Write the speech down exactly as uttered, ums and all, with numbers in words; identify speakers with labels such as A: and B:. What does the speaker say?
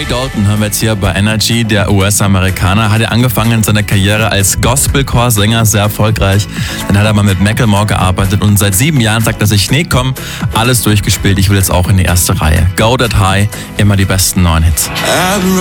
A: Dalton haben wir jetzt hier bei Energy. Der U S-Amerikaner hat ja angefangen seine Karriere als Gospelchorsänger, sehr erfolgreich. Dann hat er mal mit Macklemore gearbeitet und seit sieben Jahren sagt er sich, nee, komm, alles durchgespielt, ich will jetzt auch in die erste Reihe. Go That High, immer die besten neuen Hits.